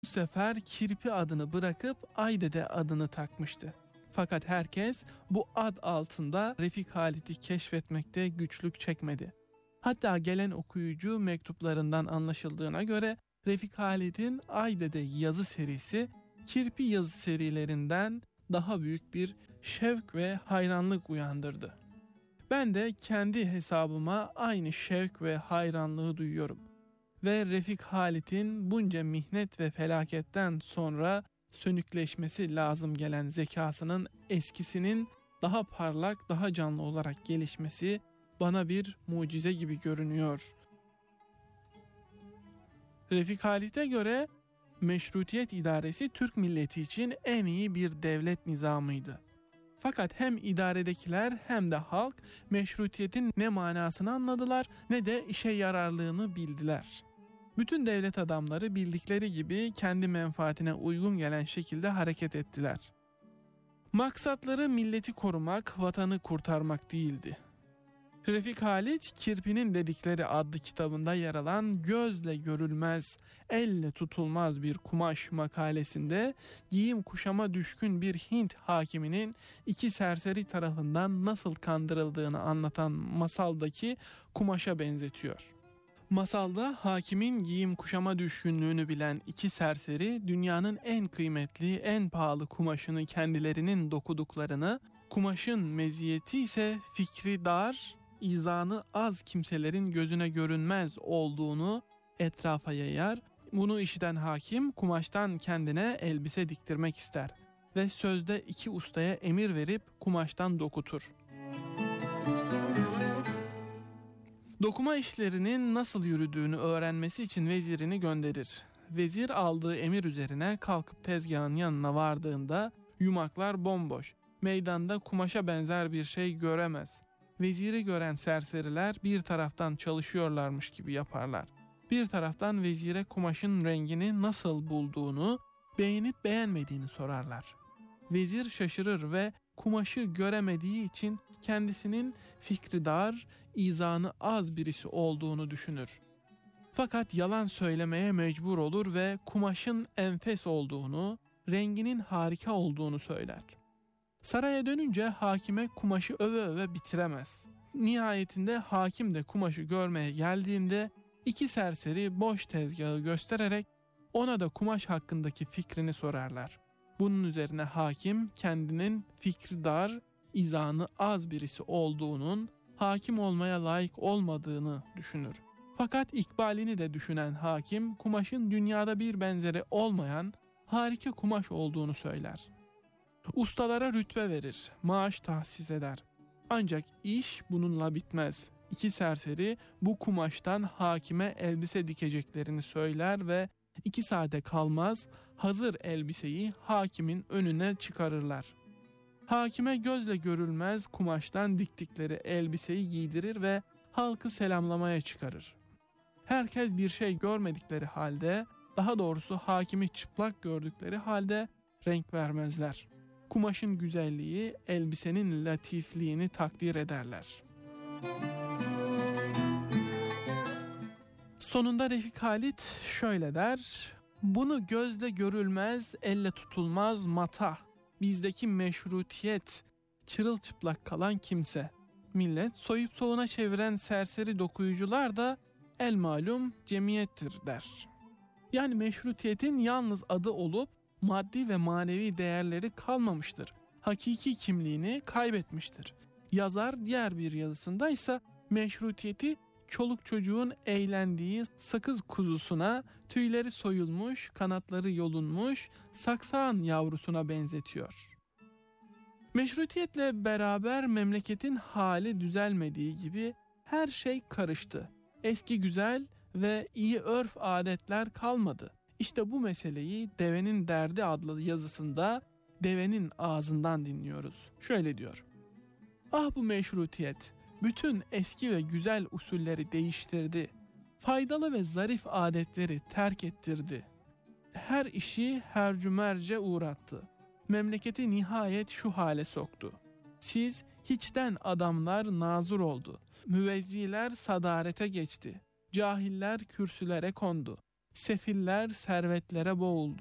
Bu sefer Kirpi adını bırakıp Aydede adını takmıştı. Fakat herkes bu ad altında Refik Halit'i keşfetmekte güçlük çekmedi. Hatta gelen okuyucu mektuplarından anlaşıldığına göre Refik Halit'in Aydede yazı serisi Kirpi yazı serilerinden daha büyük bir şevk ve hayranlık uyandırdı. Ben de kendi hesabıma aynı şevk ve hayranlığı duyuyorum. Ve Refik Halit'in bunca mihnet ve felaketten sonra sönükleşmesi lazım gelen zekasının eskisinin daha parlak, daha canlı olarak gelişmesi bana bir mucize gibi görünüyor. Refik Halit'e göre meşrutiyet idaresi Türk milleti için en iyi bir devlet nizamıydı. Fakat hem idaredekiler hem de halk meşrutiyetin ne manasını anladılar ne de işe yararlığını bildiler. Bütün devlet adamları bildikleri gibi kendi menfaatine uygun gelen şekilde hareket ettiler. Maksatları milleti korumak, vatanı kurtarmak değildi. Refik Halit, Kirpi'nin Dedikleri adlı kitabında yer alan gözle görülmez, elle tutulmaz bir kumaş makalesinde giyim kuşama düşkün bir Hint hakiminin iki serseri tarafından nasıl kandırıldığını anlatan masaldaki kumaşa benzetiyor. Masalda hakimin giyim kuşama düşkünlüğünü bilen iki serseri dünyanın en kıymetli, en pahalı kumaşını kendilerinin dokuduklarını, kumaşın meziyeti ise fikri dar, izanı az kimselerin gözüne görünmez olduğunu etrafa yayar. Bunu işiten hakim kumaştan kendine elbise diktirmek ister ve sözde iki ustaya emir verip kumaştan dokutur. Dokuma işlerinin nasıl yürüdüğünü öğrenmesi için vezirini gönderir. Vezir aldığı emir üzerine kalkıp tezgahın yanına vardığında yumaklar bomboş. Meydanda kumaşa benzer bir şey göremez. Veziri gören serseriler bir taraftan çalışıyorlarmış gibi yaparlar. Bir taraftan vezire kumaşın rengini nasıl bulduğunu, beğenip beğenmediğini sorarlar. Vezir şaşırır ve kumaşı göremediği için kendisinin fikri dar, izanı az birisi olduğunu düşünür. Fakat yalan söylemeye mecbur olur ve kumaşın enfes olduğunu, renginin harika olduğunu söyler. Saraya dönünce hakime kumaşı öve öve bitiremez. Nihayetinde hakim de kumaşı görmeye geldiğinde iki serseri boş tezgahı göstererek ona da kumaş hakkındaki fikrini sorarlar. Bunun üzerine hakim kendinin fikri dar, izanı az birisi olduğunun, hakim olmaya layık olmadığını düşünür. Fakat ikbalini de düşünen hakim kumaşın dünyada bir benzeri olmayan harika kumaş olduğunu söyler. Ustalara rütbe verir, maaş tahsis eder. Ancak iş bununla bitmez. İki serseri bu kumaştan hakime elbise dikeceklerini söyler ve 2 saate kalmaz hazır elbiseyi hakimin önüne çıkarırlar. Hakime gözle görülmez kumaştan diktikleri elbiseyi giydirir ve halkı selamlamaya çıkarır. Herkes bir şey görmedikleri halde, daha doğrusu hakimi çıplak gördükleri halde renk vermezler. Kumaşın güzelliği, elbisenin latifliğini takdir ederler. Sonunda Refik Halit şöyle der: bunu gözle görülmez, elle tutulmaz mata, bizdeki meşrutiyet, çırılçıplak kalan kimse. Millet soyup soğuna çeviren serseri dokuyucular da el malum cemiyettir der. Yani meşrutiyetin yalnız adı olup maddi ve manevi değerleri kalmamıştır. Hakiki kimliğini kaybetmiştir. Yazar diğer bir yazısında ise meşrutiyeti çoluk çocuğun eğlendiği sakız kuzusuna, tüyleri soyulmuş, kanatları yolunmuş saksağın yavrusuna benzetiyor. Meşrutiyetle beraber memleketin hali düzelmediği gibi her şey karıştı. Eski güzel ve iyi örf adetler kalmadı. İşte bu meseleyi Devenin Derdi adlı yazısında devenin ağzından dinliyoruz. Şöyle diyor: ah bu meşrutiyet bütün eski ve güzel usulleri değiştirdi. Faydalı ve zarif adetleri terk ettirdi. Her işi hercümerce uğrattı. Memleketi nihayet şu hale soktu. Siz hiçten adamlar nazır oldu. Müvezziler sadarete geçti. Cahiller kürsülere kondu. Sefiller servetlere boğuldu.